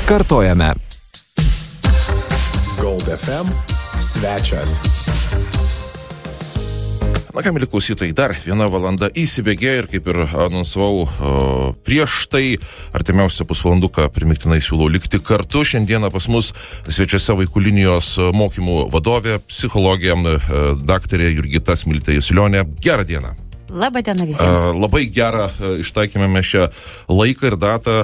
Kartojame. Gold FM svečias. Na ką, mėly klausytojai, dar 1 valanda įsibėgė ir kaip ir anonsavau prieš tai, artimiausią pusvalanduką primiktinai siūlau likti kartu. Šiandieną pas mus svečiuose vaikų linijos mokymų vadovė, psichologė, daktarė Jurgita Smiltė-Jasilionė. Gerą dieną. Labą dieną visiems. Labai gerą ištaikėme mes šią laiką ir datą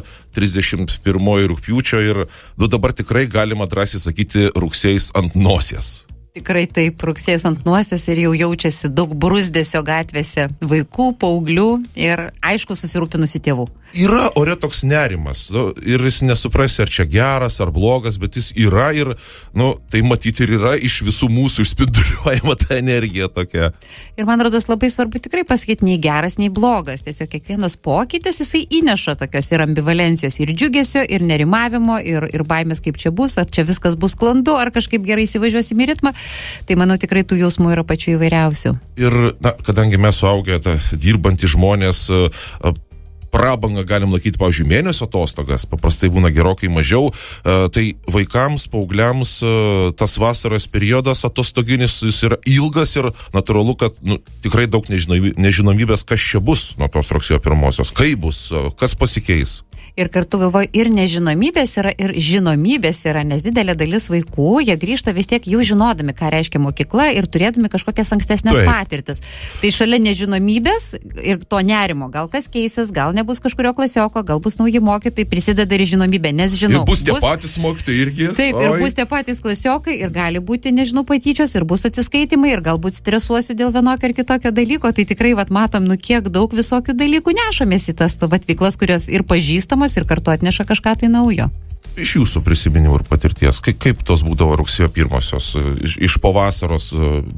31 rugpjūčio ir dabar tikrai galima drąsiai sakyti rugsėjais ant nosies. Tikrai taip, rugsėjas ant nosies ir jau jaučiasi daug bruzdesio gatvėse vaikų, paauglių ir aišku susirūpinusių tėvų. Yra ore toks nerimas ir jis nesuprasi, ar čia geras, ar blogas, bet jis yra ir, tai matyti ir yra iš visų mūsų išspinduliuojama ta energija tokia. Ir man rodos labai svarbu tikrai pasakyti nei geras, nei blogas. Tiesiog kiekvienas pokytis jisai įneša tokios ir ambivalencijos, ir džiugesio, ir nerimavimo, ir baimės kaip čia bus, ar čia viskas bus sklandu, ar kažkaip gerai įsivažiuosim į ritmą. Tai manau tikrai tų jausmų yra pačių įvairiausių. Ir, kadangi mes suaugę, dirbantys žmonės, prabangą galim laikyti, pavyzdžiui, mėnesio atostogas, paprastai būna gerokai mažiau, tai vaikams, paaugliams tas vasaros periodas atostoginis jis yra ilgas ir natūralu, kad tikrai daug nežinomybės, kas čia bus nuo tos rugsėjo 1-osios, kaip bus, kas pasikeis. Ir kartu galvoju, ir nežinomybės yra, ir žinomybės yra, nes didelė dalis vaikų, jie grįžta vis tiek jau žinodami, ką reiškia mokykla ir turėdami kažkokias ankstesnės patirtis. Tai šalia nežinomybės ir to nerimo, gal kas keisis, gal nebus kažkurio klasioko, gal bus nauji mokytojai, prisideda ir žinomybė, nes žinau. Ir bus tie patys mokytojai irgi. Taip, ir bus tie patys klasiokai, ir gali būti, nežinau, patyčios, ir bus atsiskaitimai, ir galbūt stresuosiu dėl vienokio ar kitokio dalyko. Tai tikrai, matom, kiek daug visokių dalykų nešamės į tas veiklas, kurios ir pažįstamos, ir kartu atneša kažką tai naujo. Iš jūsų prisiminimų ir patirties, kaip tos būdavo rugsėjo 1-osios, iš pavasaros,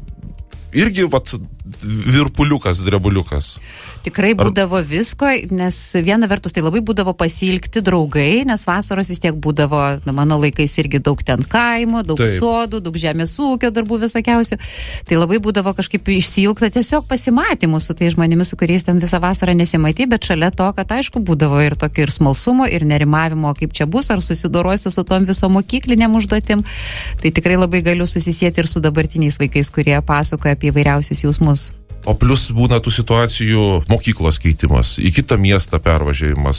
irgi, virpuliukas, drebuliukas. Tikrai būdavo visko, nes viena vertus tai labai būdavo pasiilgti draugai, nes vasaros vis tiek būdavo, mano laikais irgi daug ten kaimo, daug sodų, daug žemės ūkio darbų visokiausių. Tai labai būdavo kažkaip išsiilgta tiesiog pasimatymų su tai žmonėmis, su kuriais ten visą vasarą nesimatė, bet šalia to, kad aišku būdavo ir tokio ir smalsumo, ir nerimavimo, kaip čia bus, ar susidorosiu su tom visom mokyklinėm užduotim. Tai tikrai labai galiu susisieti ir su dabartiniais vaikais, kurie pasakoja apie įvairiausius jausmus. O plus būna tų situacijų mokyklos keitimas, į kitą miestą pervažiavimas.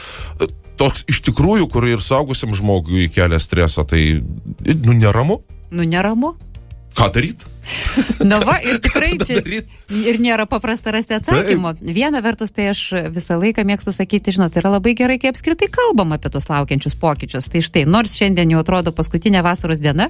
Toks iš tikrųjų, kur ir suaugusiam žmogui kelia stresą, tai neramu? Neramu. Ką daryti? Ir tikrai čia ir nėra paprasta rasti atsakymą. Viena vertus, tai aš visą laiką mėgstu sakyti, žinot, yra labai gerai, kai apskritai kalbam apie tos laukiančius pokyčius. Tai štai, nors šiandien jau atrodo paskutinė vasaros diena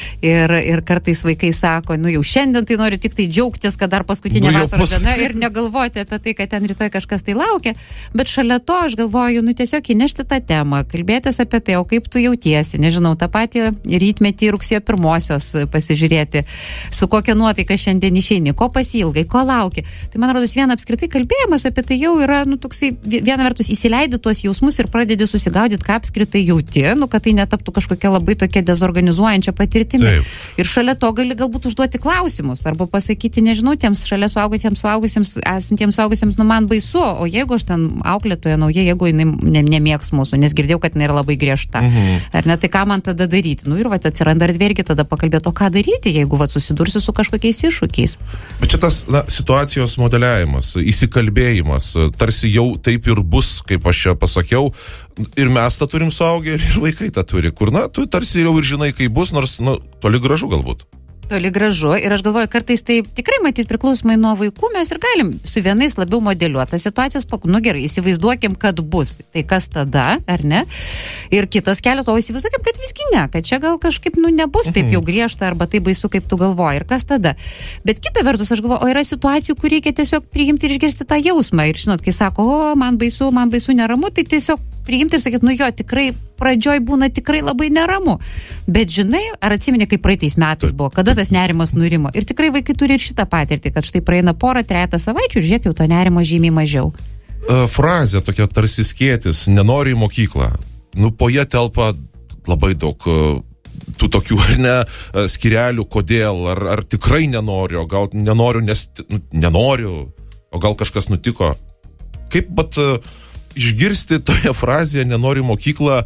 ir kartais vaikai sako, jau šiandien tai noriu tik tai džiaugtis, kad dar paskutinė vasaros diena ir negalvoti apie tai, kad ten rytoj kažkas tai laukia. Bet šalia to aš galvoju, tiesiog įnešti tą temą, kalbėtis apie tai, o kaip tu jautiesi, nežinau, tą patį rytmetį rugsėjo 1-osios pasižiūrėti, su kokia nuotaika šiandien išeini, ko pasiilgai, ko lauki. Tai man rodos viena apskritai kalbėjimas apie tai jau yra, toksai, viena vertus įsileidi tuos jausmus ir pradedi susigaudyti, ką apskritai jauti, kad tai netaptų kažkokia labai tokia dezorganizuojančia patirtimi. Taip. Ir šalia to gali galbūt užduoti klausimus, arba pasakyti, nežinau, tiems šalia suaugusiems, esantiems suaugusiems, man baisu, o jeigu aš ten auklėtoja nauja, jeigu jinai nemėgs mūsų, nes girdėjau, kad jinai yra labai griežta. Ar ne, tai ką man tada daryti? Ir atsiranda erdvė irgi tada pakalbėti, o ką daryti, jeigu susidursiu su kažkokiais iššūkiais. Bet čia tas situacijos modeliavimas, įsikalbėjimas, tarsi jau taip ir bus, kaip aš čia pasakiau, ir mes tą turim suaugę, ir vaikai tą turi, kur, tu tarsi jau ir žinai, kaip bus, nors, toli gražu galbūt. Toli gražu ir aš galvoju, kartais tai tikrai matyt priklausomai nuo vaikų mes ir galim su vienais labiau modeliuoti situacijas, gerai, įsivaizduokim, kad bus, tai kas tada, ar ne? Ir kitas kelias, o įsivaizduokim, kad visgi ne, kad čia gal kažkaip nebus taip jau griežta arba taip baisu, kaip tu galvoji, ir kas tada. Bet kita vertus, aš galvoju, o yra situacijų, kur reikia tiesiog priimti ir išgirsti tą jausmą ir žinot, kai sako, man baisu, neramu, tai tiesiog priimti ir sakyti, jo, tikrai pradžioj būna tikrai labai neramu. Bet žinai, ar atsimeni, kaip praeitais metais buvo, kada tas nerimas nurimo. Ir tikrai vaikai turi ir šitą patirtį, kad štai praeina 3 savaičių ir žiūrėk, jau to nerimo žymiai mažiau. Frazė tokia tarsi skėtis, nenoriu į mokyklą. Po ją telpa labai daug tų tokių, skirelių, kodėl, ar tikrai nenoriu, o gal nenoriu, nes nenoriu, o gal kažkas nutiko. Kaip išgirsti toje frazėje nenoriu į mokyklą,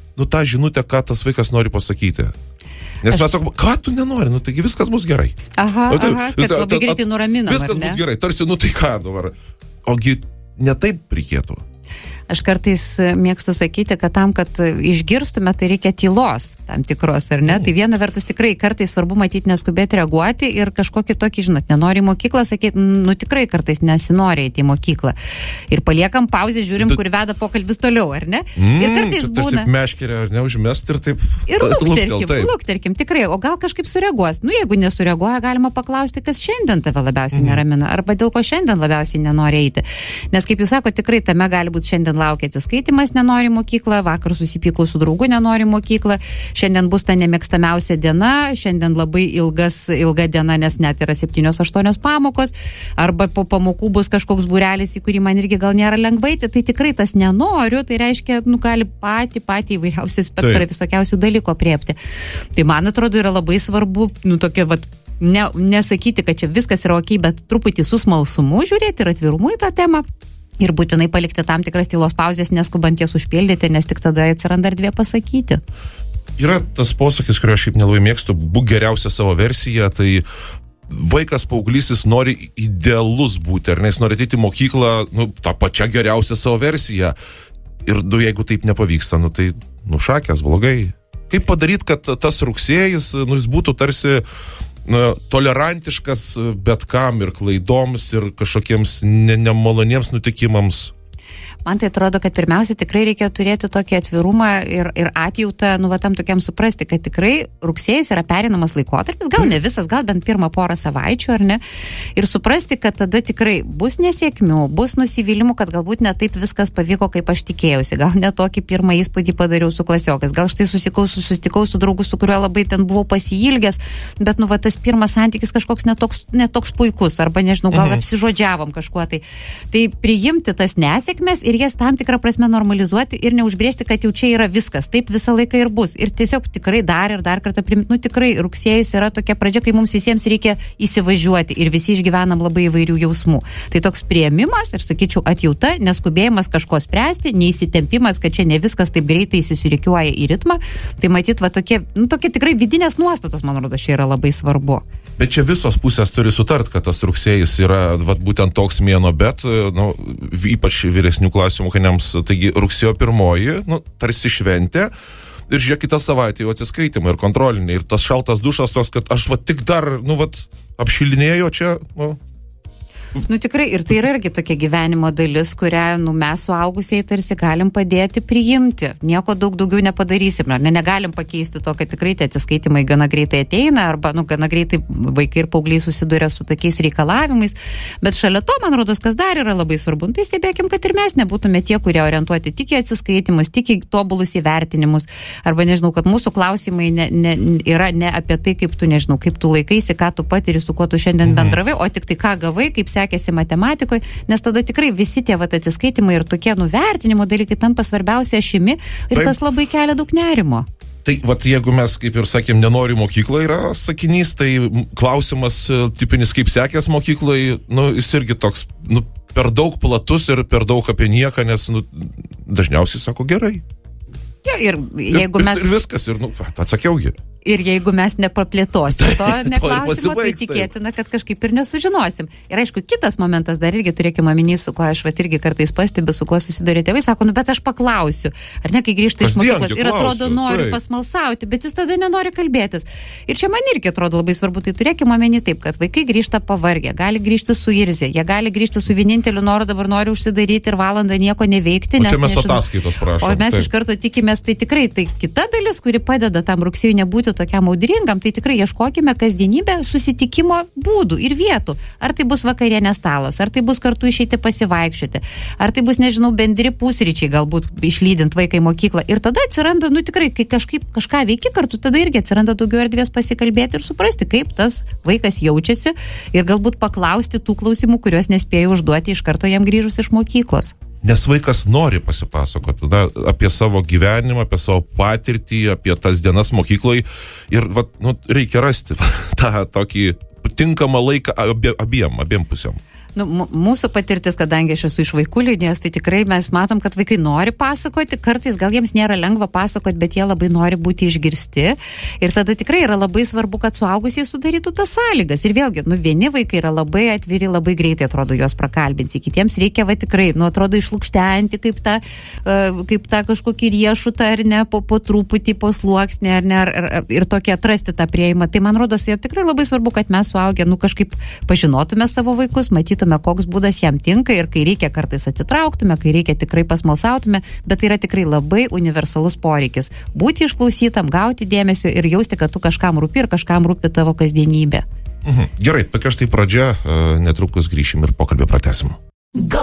tą žinutę, ką tas vaikas nori pasakyti. Nes mes sakome, ką tu nenori, taigi viskas bus gerai. Kad labai greitai nuraminam, viskas bus gerai, tarsi, tai ką dabar. Ogi ne taip reikėtų. Aš kartais mėgstu sakyti, kad tam, kad išgirstume, tai reikia tylos tam tikros, ar ne? Tai viena vertus tikrai kartais svarbu matyti neskubėti reaguoti ir kažkokį tokį, nenori į mokyklą, sakyti, tikrai kartais nesinori į mokyklą. Ir paliekam pauzę, žiūrim, kur veda pokalbis toliau, ar ne? Ir kartais būna. Taip meškerė, ar ne, užmest ir taip. Ir lukterkim, tikrai, o gal kažkaip sureaguos. Jeigu nesureaguoja, galima paklausti, kas šiandien tave labiausiai neramina, arba dėl ko šiandien labiausiai nenori eiti. Nes kaip jūs sako, tikrai tame gali būti šiandien laukia atsiskaitimas, nenori mokyklą, vakar susipykau su draugu, nenori mokyklą, šiandien bus ta nemėgstamiausia diena, šiandien labai ilga diena, nes net yra 7-8 pamokos, arba po pamokų bus kažkoks būrelis, į kurį man irgi gal nėra lengvai, tai tikrai tas nenoriu, tai reiškia, gali patį įvairiausią spektrą visokiausių dalykų apriepti. Tai man atrodo yra labai svarbu, tokia nesakyti, kad čia viskas yra okei, bet truputį su smalsumu žiūrėti ir atvirumu į tą temą. Ir būtinai palikti tam tikras tylos pauzės, neskubant jas užpildyti, nes tik tada atsiranda erdvė pasakyti. Yra tas posakis, kurio aš šiaip nelabai mėgstu, būk geriausia savo versiją, tai vaikas paauglys nori idealus būti, ar ne, jis nori ateiti į mokyklą, tą pačią geriausią savo versiją. Ir jeigu taip nepavyksta, tai šakės, blogai. Kaip padaryti, kad tas rugsėjis, jis būtų tarsi tolerantiškas bet kam ir klaidoms ir kažkokiems nemaloniems nutikimams? Man tai atrodo, kad pirmiausia tikrai reikia turėti tokį atvirumą ir atjautą, tam tokiam suprasti, kad tikrai rugsėjis yra perinamas laikotarpis, gal ne visas, gal bent pirmą porą savaičių, ar ne? Ir suprasti, kad tada tikrai bus nesėkmių, bus nusivylimų, kad galbūt ne taip viskas pavyko, kaip aš tikėjausi, gal ne tokį pirmą įspūdį padariau su klasiokais, gal štai susitikau su draugu, su kuriuo labai ten buvau pasiilgęs, bet tas pirmas santykis kažkoks netoks puikus, arba nežinau, gal apsižodžiavom kažkuo tai. Tai priimti tas nesėkmes ir jas tam tikrą prasme normalizuoti ir neužbrėžti, kad jau čia yra viskas, taip visą laiką ir bus. Ir tiesiog tikrai dar kartą primti, tikrai rugsėjis yra tokia pradžia, kai mums visiems reikia įsivažiuoti ir visi išgyvenam labai įvairių jausmų. Tai toks priėmimas ir, sakyčiau, atjauta, neskubėjimas kažko spręsti, neįsitempimas, kad čia ne viskas taip greitai įsisirikiuoja į ritmą. Tai matyt, tokie tikrai vidinės nuostatos, man rodo, čia yra labai svarbu. Bet čia visos pusės turi sutart, kad tas rugsėjis yra būtent toks mėnuo, bet ypač vyresnių klasių mokiniams, taigi rugsėjo 1, tarsi šventė, ir žiūrėk, kitą savaitę jau atsiskaitimai ir kontroliniai, ir tas šaltas dušas toks, kad aš tik dar, apšilinėjo čia, tikrai, ir tai yra irgi tokia gyvenimo dalis, kurią, mes suaugusieji tarsi galim padėti priimti. Nieko daugiau nepadarysim, ar negalim pakeisti to, kad tikrai tie atsiskaitimai gana greitai ateina, arba, gana greitai vaikai ir paaugliai susiduria su tokiais reikalavimais. Bet šalia to, man rodos, kas dar yra labai svarbu, tai stebėkim, kad ir mes nebūtume tie, kurie orientuoti tik į atsiskaitimus, tik į tobulus įvertinimus, arba, nežinau, kad mūsų klausimai yra ne apie tai, kaip tu laikaisi, ką tu patiri, su kuo tu šiandien bendravai, o tik tai ką gavai, kaip sekėsi matematikoje, nes tada tikrai visi tie atsiskaitimai ir tokie nuvertinimo dalykai tampa svarbiausia ašimi ir tas labai kelia daug nerimo. Tai jeigu mes, kaip ir sakėm, nenori mokykloje yra sakinys, tai klausimas tipinis, kaip sekės mokykloje, jis irgi toks, per daug platus ir per daug apie nieką, nes dažniausiai sako gerai. Ja, ir jeigu mes... Ir viskas, ir atsakiaugi. Ir jeigu mes nepraplėtosim to neklausimo, tai tikėtina, kad kažkaip ir nesužinosim. Ir aišku, kitas momentas dar irgi turėkime omeny, su kuo aš irgi kartais pastebiu, su kuo susiduria tėvai, sako, bet aš paklausiu, ar ne, kai grįžta iš mokyklos ir atrodo nori pasmalsauti, bet jis tada nenori kalbėtis. Ir čia man irgi atrodo labai svarbu, tai turėkime omeny taip, kad vaikai grįžta pavargę, gali grįžti suirzę, jie gali grįžti su vieninteliu noru, dabar nori užsidaryti ir valandą nieko neveikti. Čia mes ataskaitos prašom. O mes iš karto tikimės, tai tikrai, tai kita dalis, kuri padeda tam rugsėjui nebūti tokiam audringam, tai tikrai ieškokime kasdienybę susitikimo būdų ir vietų. Ar tai bus vakarienės stalas, ar tai bus kartu išeiti pasivaikščioti, ar tai bus, nežinau, bendri pusryčiai, galbūt išlydint vaiką į mokyklą. Ir tada atsiranda, tikrai, kai kažką veiki kartu, tada irgi atsiranda daugiau erdvės pasikalbėti ir suprasti, kaip tas vaikas jaučiasi ir galbūt paklausti tų klausimų, kuriuos nespėjo užduoti iš karto jam grįžus iš mokyklos. Nes vaikas nori pasipasakoti apie savo gyvenimą, apie savo patirtį, apie tas dienas mokykloje ir reikia rasti tą tokį tinkamą laiką abiem pusėm. Mūsų patirtis, kadangi aš esu iš vaikų linijos, tai tikrai mes matom, kad vaikai nori pasakoti, kartais gal jiems nėra lengva pasakoti, bet jie labai nori būti išgirsti. Ir tada tikrai yra labai svarbu, kad suaugusiai sudarytų tas sąlygas. Ir vėlgi, vieni vaikai yra labai atviri, labai greitai atrodo juos prakalbinti, kitiems reikia tikrai, atrodo išlukštenti kaip tą kažkokį riešutą, ar ne, po truputį, po sluoksnį, ar ne, ir tokia atrasti tą prieimą. Tai man rodos, ir tikrai labai svarbu, kad mes suaugę, kažkaip pažinotume savo vaikus, matytume, koks būdas jam tinka ir kai reikia kartais atsitrauktume, kai reikia tikrai pasmalsautume, bet tai yra tikrai labai universalus poreikis. Būti išklausytam, gauti dėmesio ir jausti, kad tu kažkam rūpi ir kažkam rūpi tavo kasdienybė. Gerai, tokia štai pradžia, netrukus grįšim ir pokalbį pratesim.